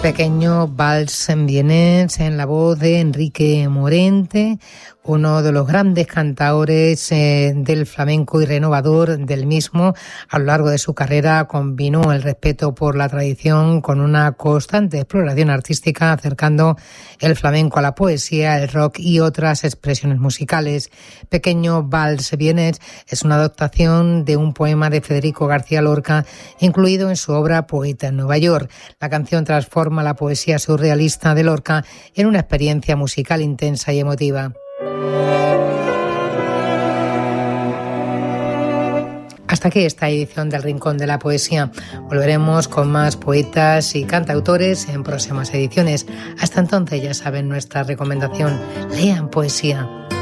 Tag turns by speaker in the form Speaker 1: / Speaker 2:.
Speaker 1: Pequeño vals en vienés en la voz de Enrique Morente, uno de los grandes cantaores del flamenco y renovador del mismo. A lo largo de su carrera combinó el respeto por la tradición con una constante exploración artística, acercando el flamenco a la poesía, el rock y otras expresiones musicales. Pequeño vals vienés es una adaptación de un poema de Federico García Lorca, incluido en su obra Poeta en Nueva York. La canción transforma la poesía surrealista de Lorca en una experiencia musical intensa y emotiva. Hasta aquí esta edición del Rincón de la Poesía. Volveremos con más poetas y cantautores en próximas ediciones. Hasta entonces, ya saben nuestra recomendación: lean poesía.